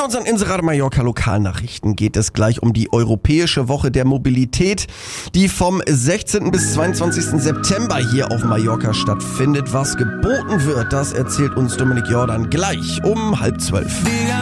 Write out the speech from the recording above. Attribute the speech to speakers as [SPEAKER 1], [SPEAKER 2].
[SPEAKER 1] unseren Inselradio Mallorca Lokalnachrichten geht es gleich um die Europäische Woche der Mobilität, die vom 16. bis 22. September hier auf Mallorca stattfindet. Was geboten wird, das erzählt uns Dominik Jordan gleich um 11:30.